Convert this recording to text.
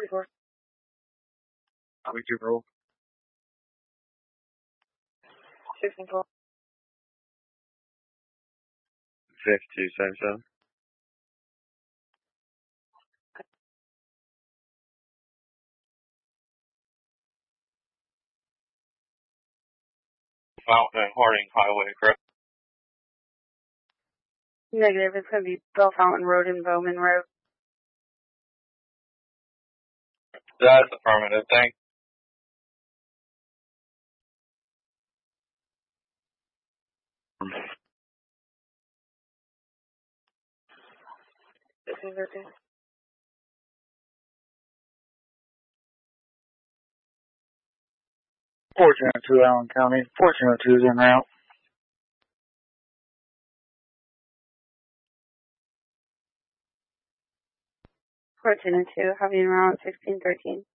634. We do roll. 634. 5277. Fountain and Harding Highway, correct? Negative. It's going to be Bell Fountain Road and Bowman Road. That's affirmative. Thanks. Fortunate to Allen County. Fortunate to is en route. 1402, having around 1613.